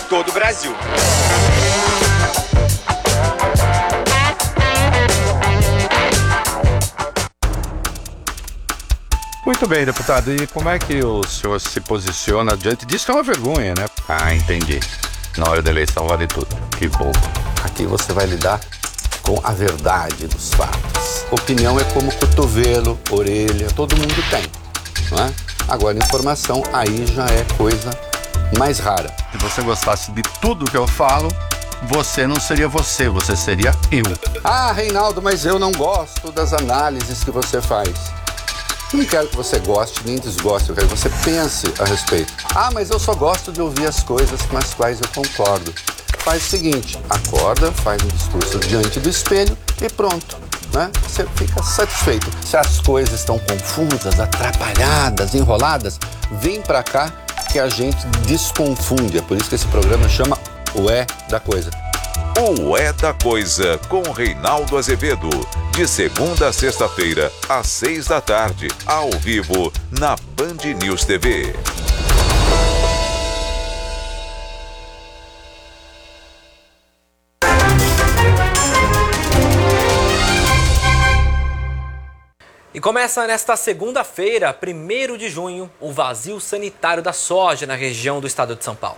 todo o Brasil. Muito bem, deputado. E como é que o senhor se posiciona diante disso? Que é uma vergonha, né? Ah, entendi. Na hora da eleição vale tudo. Que bom. Aqui você vai lidar com a verdade dos fatos. Opinião é como cotovelo, orelha, todo mundo tem, não é? Agora, informação aí já é coisa mais rara. Se você gostasse de tudo que eu falo, você não seria você, você seria eu. Ah, Reinaldo, mas eu não gosto das análises que você faz. Não quero que você goste nem desgoste, eu quero que você pense a respeito. Ah, mas eu só gosto de ouvir as coisas com as quais eu concordo. Faz o seguinte, acorda, faz um discurso diante do espelho e pronto, né? Você fica satisfeito. Se as coisas estão confusas, atrapalhadas, enroladas, vem pra cá que a gente desconfunde. É por isso que esse programa chama O É da Coisa. O É da Coisa, com Reinaldo Azevedo. De segunda a sexta-feira, às 6 da tarde, ao vivo, na Band News TV. E começa nesta segunda-feira, 1º de junho, o vazio sanitário da soja na região do estado de São Paulo.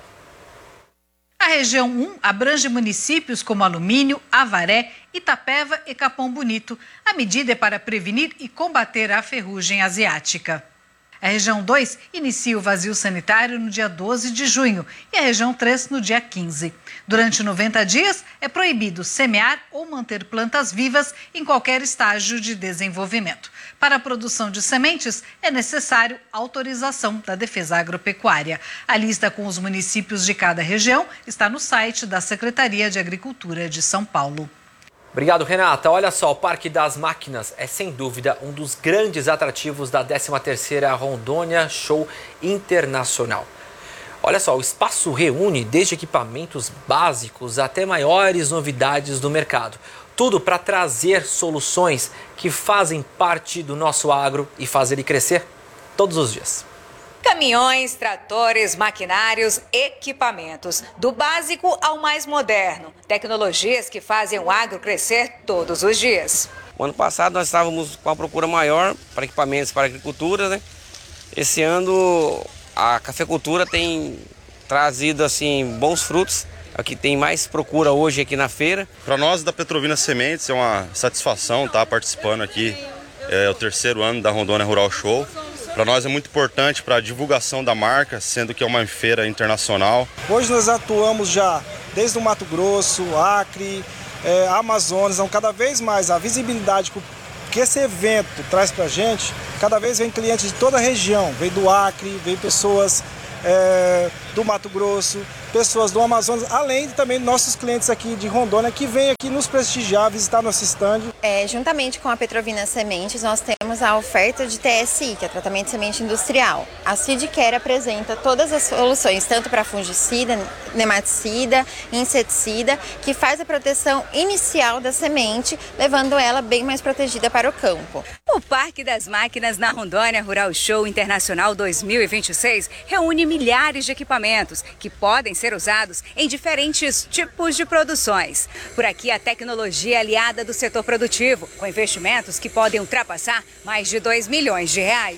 A região 1 abrange municípios como Alumínio, Avaré, Itapeva e Capão Bonito. A medida é para prevenir e combater a ferrugem asiática. A região 2 inicia o vazio sanitário no dia 12 de junho e a região 3 no dia 15. Durante 90 dias, é proibido semear ou manter plantas vivas em qualquer estágio de desenvolvimento. Para a produção de sementes, é necessário autorização da Defesa Agropecuária. A lista com os municípios de cada região está no site da Secretaria de Agricultura de São Paulo. Obrigado, Renata. Olha só, o Parque das Máquinas é, sem dúvida, um dos grandes atrativos da 13ª Rondônia Show Internacional. Olha só, o espaço reúne desde equipamentos básicos até maiores novidades do mercado. Tudo para trazer soluções que fazem parte do nosso agro e fazer ele crescer todos os dias. Caminhões, tratores, maquinários, equipamentos, do básico ao mais moderno. Tecnologias que fazem o agro crescer todos os dias. O ano passado nós estávamos com a procura maior para equipamentos para a agricultura, né? Esse ano a cafeicultura tem trazido assim bons frutos. Aqui tem mais procura hoje aqui na feira. Para nós da Petrovina Sementes é uma satisfação estar participando aqui. É o 3º ano da Rondônia Rural Show. Para nós é muito importante para a divulgação da marca, sendo que é uma feira internacional. Hoje nós atuamos já desde o Mato Grosso, Acre, Amazonas, então cada vez mais a visibilidade que esse evento traz para a gente, cada vez vem clientes de toda a região, vem do Acre, vem pessoas do Mato Grosso, pessoas do Amazonas, além de também nossos clientes aqui de Rondônia que vêm aqui nos prestigiar, visitar nosso stand. Juntamente com a Petrovina Sementes, nós temos a oferta de TSI, que é tratamento de semente industrial. A Seedcare apresenta todas as soluções, tanto para fungicida, nematicida, inseticida, que faz a proteção inicial da semente, levando ela bem mais protegida para o campo. O Parque das Máquinas na Rondônia Rural Show Internacional 2026 reúne milhares de equipamentos que podem ser usados em diferentes tipos de produções. Por aqui, a tecnologia aliada do setor produtivo, com investimentos que podem ultrapassar mais de R$2 milhões.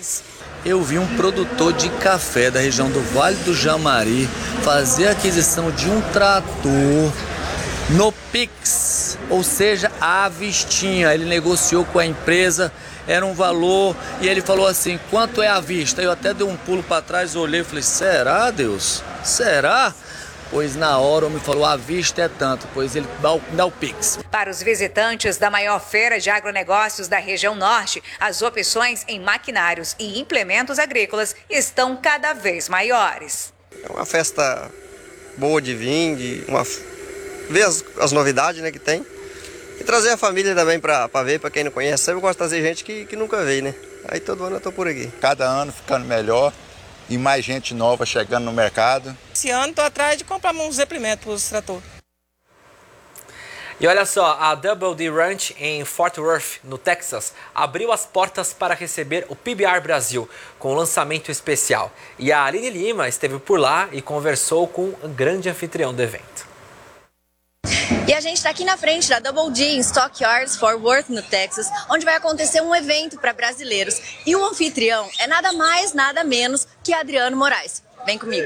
Eu vi um produtor de café da região do Vale do Jamari fazer a aquisição de um trator no Pix, ou seja, à vistinha. Ele negociou com a empresa, era um valor, e ele falou assim, quanto é à vista? Eu até dei um pulo para trás, olhei e falei, será, Deus? Será? Pois na hora o homem falou, à vista é tanto, pois ele dá o Pix. Para os visitantes da maior feira de agronegócios da região norte, as opções em maquinários e implementos agrícolas estão cada vez maiores. É uma festa boa de vir, ver as novidades, né, que tem. E trazer a família também para ver, para quem não conhece. Sempre gosto de trazer gente que nunca veio, né? Aí todo ano eu tô por aqui. Cada ano ficando melhor e mais gente nova chegando no mercado. Esse ano estou atrás de comprar uns implementos para os tratores. E olha só, a Double D Ranch em Fort Worth, no Texas, abriu as portas para receber o PBR Brasil, com um lançamento especial. E a Aline Lima esteve por lá e conversou com o grande anfitrião do evento. E a gente está aqui na frente da Double D em Stockyards, Fort Worth, no Texas, onde vai acontecer um evento para brasileiros. E o anfitrião é nada mais, nada menos que Adriano Moraes. Vem comigo.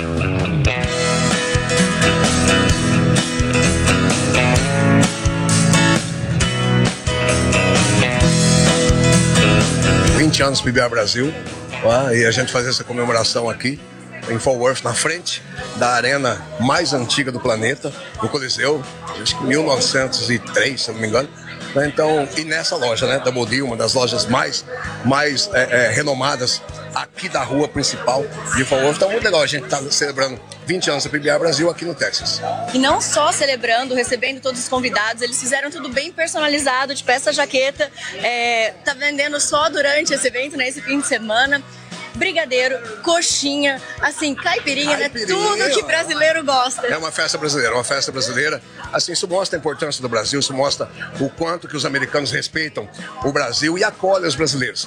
Anos PBR Brasil, e a gente faz essa comemoração aqui em Fort Worth, na frente da arena mais antiga do planeta, no Coliseu, acho que 1903, se não me engano. Então, e nessa loja, né, Double D, uma das lojas mais renomadas aqui da rua principal de Fort Worth. Então, muito legal, a gente está celebrando 20 anos da PBR Brasil aqui no Texas. E não só celebrando, recebendo todos os convidados, eles fizeram tudo bem personalizado, tipo essa jaqueta, tá vendendo só durante esse evento, né, esse fim de semana. Brigadeiro, coxinha, assim, caipirinha, né? Tudo que brasileiro gosta. É uma festa brasileira. Assim, isso mostra a importância do Brasil, isso mostra o quanto que os americanos respeitam o Brasil e acolhem os brasileiros.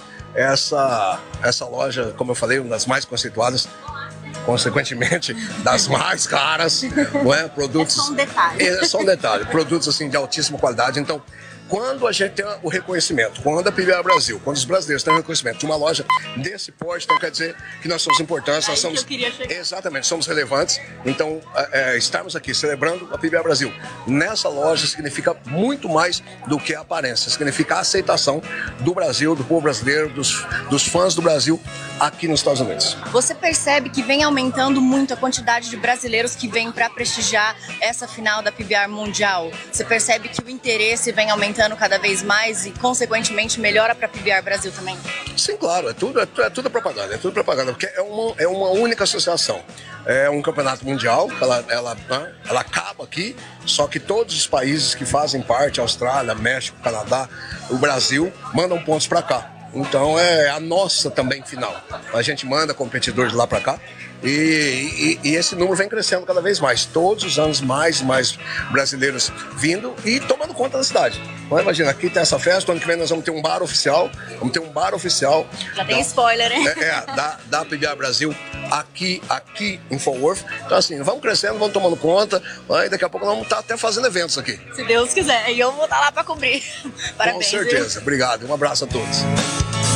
Essa loja, como eu falei, uma das mais conceituadas, consequentemente, das mais caras, não é? Produtos... É só um detalhe. É só um detalhe. Produtos, assim, de altíssima qualidade. Então, quando a gente tem o reconhecimento, quando a PBR Brasil, quando os brasileiros têm o reconhecimento de uma loja desse porte, então quer dizer que nós somos importantes, nós somos... Exatamente, somos relevantes. Então, estarmos aqui celebrando a PBR Brasil nessa loja significa muito mais do que a aparência, significa a aceitação do Brasil, do povo brasileiro, dos fãs do Brasil aqui nos Estados Unidos. Você percebe que vem aumentando muito a quantidade de brasileiros que vêm para prestigiar essa final da PBR Mundial? Você percebe que o interesse vem aumentando cada vez mais e, consequentemente, melhora para a PBR Brasil também? Sim, claro, é tudo propaganda, porque é uma única associação. É um campeonato mundial, ela acaba aqui, só que todos os países que fazem parte, Austrália, México, Canadá, o Brasil, mandam pontos para cá. Então é a nossa também final. A gente manda competidores de lá para cá e esse número vem crescendo cada vez mais. Todos os anos mais brasileiros vindo e tomando conta da cidade. Então, imagina, aqui tem essa festa, ano que vem nós vamos ter um bar oficial. Já tem spoiler, né? Da PBR Brasil aqui em Fort Worth. Então assim, vamos crescendo, vamos tomando conta, e daqui a pouco nós vamos estar até fazendo eventos aqui. Se Deus quiser, e eu vou estar lá para cobrir. Parabéns. Com certeza, obrigado, um abraço a todos.